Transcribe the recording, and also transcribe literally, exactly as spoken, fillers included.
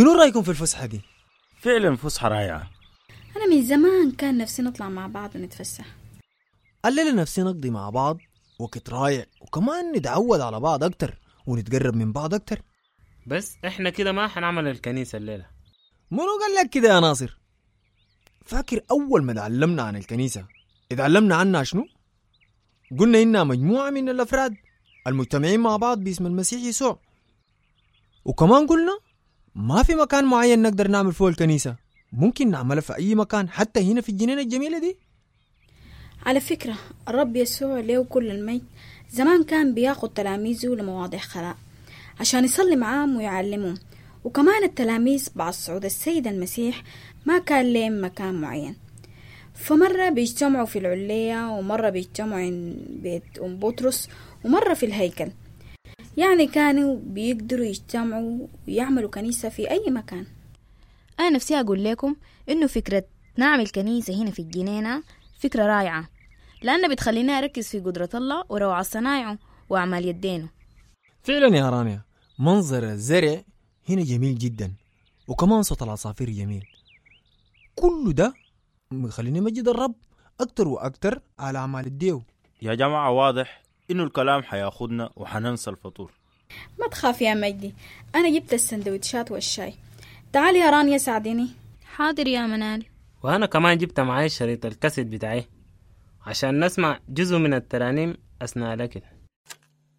شنو رأيكم في الفسحة دي؟ فعلا فسحة رائعة. أنا من زمان كان نفسي نطلع مع بعض ونتفسح. الليلة نفسي نقضي مع بعض وقت رائع، وكمان نتعود على بعض أكتر ونتقرب من بعض أكتر. بس إحنا كده ما حنعمل الكنيسة الليلة. منو قال لك كده يا ناصر؟ فاكر أول ما تعلمنا عن الكنيسة اتعلمنا عنها شنو؟ قلنا إنها مجموعة من الأفراد المجتمعين مع بعض باسم المسيح يسوع، وكمان قلنا ما في مكان معين نقدر نعمل فيه الكنيسة، ممكن نعملها في أي مكان حتى هنا في الجنينة الجميلة دي. على فكرة الرب يسوع له كل المجد زمان كان بياخد تلاميذه لمواضع خلاء عشان يصلي معاهم ويعلمهم، وكمان التلاميذ بعد صعود السيد المسيح ما كان لهم مكان معين، فمرة بيجتمعوا في العلية ومرة بيجتمعوا عند بيت أم بطرس ومرة في الهيكل، يعني كانوا بيقدروا يجتمعوا ويعملوا كنيسة في أي مكان. أنا نفسي أقول لكم إنه فكرة نعمل كنيسة هنا في الجنينة فكرة رائعة، لأنها بتخلينا أركز في قدرة الله وروعة صنايعه وأعمال يدينه. فعلا يا رانيا، منظر الزرع هنا جميل جدا، وكمان صوت العصافير جميل. كل ده خلينا نمجد الرب أكتر وأكتر على أعمال الديو. يا جماعة واضح إنه الكلام حياخدنا وحننسى الفطور. ما تخاف يا مجدي، أنا جبت السندوتشات والشاي. تعالي يا رانيا ساعديني. حاضر يا منال. وأنا كمان جبت معي شريط الكاسيت بتاعي عشان نسمع جزء من الترانيم أثناء الأكل.